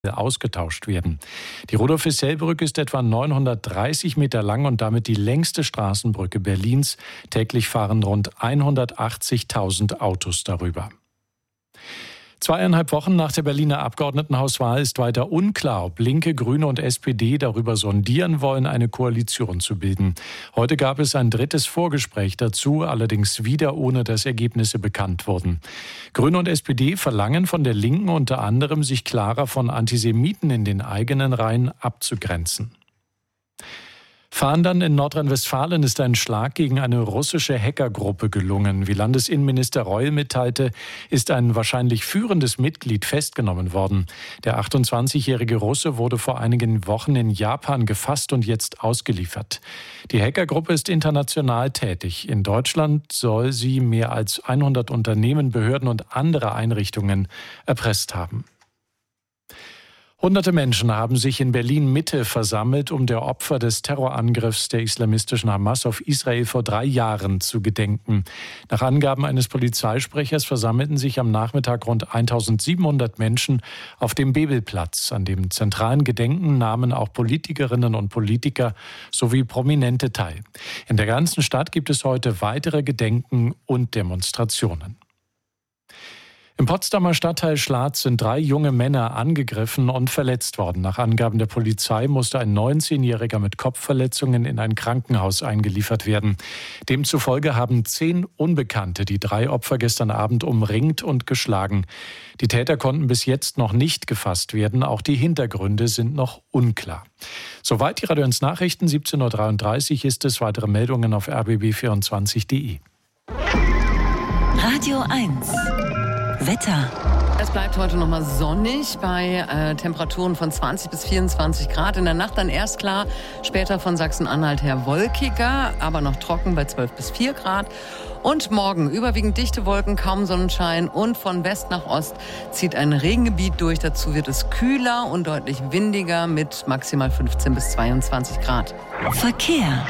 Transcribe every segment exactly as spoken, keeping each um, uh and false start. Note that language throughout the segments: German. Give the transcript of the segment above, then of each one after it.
ausgetauscht werden. Die Rudolf-Hissell-Brücke ist etwa neunhundertdreißig Meter lang und damit die längste Straßenbrücke Berlins. Täglich fahren rund hundertachtzigtausend Autos darüber. Zweieinhalb Wochen nach der Berliner Abgeordnetenhauswahl ist weiter unklar, ob Linke, Grüne und S P D darüber sondieren wollen, eine Koalition zu bilden. Heute gab es ein drittes Vorgespräch dazu, allerdings wieder ohne dass Ergebnisse bekannt wurden. Grüne und S P D verlangen von der Linken unter anderem, sich klarer von Antisemiten in den eigenen Reihen abzugrenzen. Fahndern in Nordrhein-Westfalen ist ein Schlag gegen eine russische Hackergruppe gelungen. Wie Landesinnenminister Reul mitteilte, ist ein wahrscheinlich führendes Mitglied festgenommen worden. Der achtundzwanzigjährige Russe wurde vor einigen Wochen in Japan gefasst und jetzt ausgeliefert. Die Hackergruppe ist international tätig. In Deutschland soll sie mehr als hundert Unternehmen, Behörden und andere Einrichtungen erpresst haben. Hunderte Menschen haben sich in Berlin-Mitte versammelt, um der Opfer des Terrorangriffs der islamistischen Hamas auf Israel vor drei Jahren zu gedenken. Nach Angaben eines Polizeisprechers versammelten sich am Nachmittag rund eintausendsiebenhundert Menschen auf dem Bebelplatz. An dem zentralen Gedenken nahmen auch Politikerinnen und Politiker sowie Prominente teil. In der ganzen Stadt gibt es heute weitere Gedenken und Demonstrationen. Im Potsdamer Stadtteil Schlatz sind drei junge Männer angegriffen und verletzt worden. Nach Angaben der Polizei musste ein neunzehnjähriger mit Kopfverletzungen in ein Krankenhaus eingeliefert werden. Demzufolge haben zehn Unbekannte die drei Opfer gestern Abend umringt und geschlagen. Die Täter konnten bis jetzt noch nicht gefasst werden. Auch die Hintergründe sind noch unklar. Soweit die Radio eins Nachrichten. siebzehn Uhr dreiunddreißig ist es. Weitere Meldungen auf r b b vierundzwanzig punkt d e. Radio eins. Wetter. Es bleibt heute noch mal sonnig bei äh, Temperaturen von zwanzig bis vierundzwanzig Grad. In der Nacht dann erst klar, später von Sachsen-Anhalt her wolkiger, aber noch trocken bei zwölf bis vier Grad. Und morgen überwiegend dichte Wolken, kaum Sonnenschein und von West nach Ost zieht ein Regengebiet durch. Dazu wird es kühler und deutlich windiger mit maximal fünfzehn bis zweiundzwanzig Grad. Verkehr.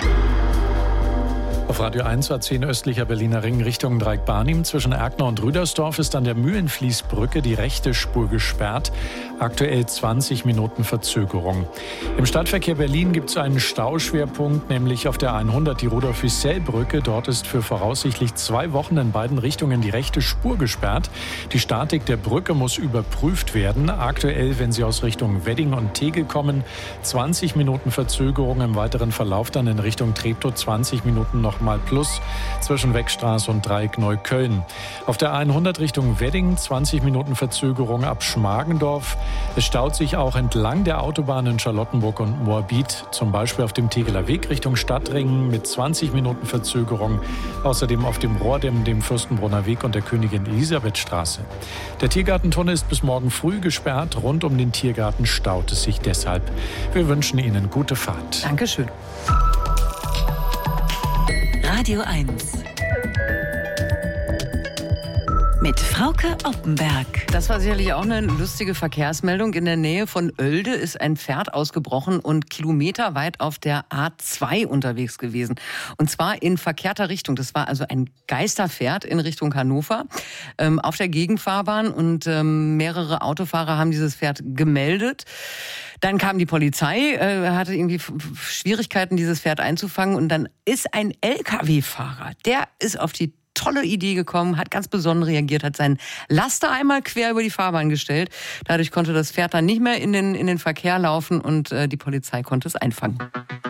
Auf Radio eins A zehn östlicher Berliner Ring Richtung Dreieck-Barnim. Zwischen Erkner und Rüdersdorf ist an der Mühlenfließbrücke die rechte Spur gesperrt. Aktuell zwanzig Minuten Verzögerung. Im Stadtverkehr Berlin gibt es einen Stauschwerpunkt, nämlich auf der hundert, die Rudolf-Hissell-Brücke. Dort ist für voraussichtlich zwei Wochen in beiden Richtungen die rechte Spur gesperrt. Die Statik der Brücke muss überprüft werden. Aktuell, wenn Sie aus Richtung Wedding und Tegel kommen, zwanzig Minuten Verzögerung. Im weiteren Verlauf dann in Richtung Treptow zwanzig Minuten noch mal plus zwischen Weckstraße und Dreieck Neukölln. Auf der hundert Richtung Wedding zwanzig Minuten Verzögerung ab Schmargendorf. Es staut sich auch entlang der Autobahn in Charlottenburg und Moabit, zum Beispiel auf dem Tegeler Weg Richtung Stadtringen mit zwanzig Minuten Verzögerung. Außerdem auf dem Rohrdamm, dem Fürstenbrunner Weg und der Königin Elisabeth Straße. Der Tiergartentunnel ist bis morgen früh gesperrt. Rund um den Tiergarten staut es sich deshalb. Wir wünschen Ihnen gute Fahrt. Dankeschön. Radio eins. Mit Frauke Oppenberg. Das war sicherlich auch eine lustige Verkehrsmeldung. In der Nähe von Oelde ist ein Pferd ausgebrochen und kilometerweit auf der A zwei unterwegs gewesen. Und zwar in verkehrter Richtung. Das war also ein Geisterpferd in Richtung Hannover ähm, auf der Gegenfahrbahn. Und ähm, mehrere Autofahrer haben dieses Pferd gemeldet. Dann kam die Polizei, äh, hatte irgendwie Schwierigkeiten, dieses Pferd einzufangen. Und dann ist ein L K W-Fahrer, der ist auf die tolle Idee gekommen, hat ganz besonnen reagiert, hat seinen Laster einmal quer über die Fahrbahn gestellt. Dadurch konnte das Pferd dann nicht mehr in den, in den Verkehr laufen und äh, die Polizei konnte es einfangen.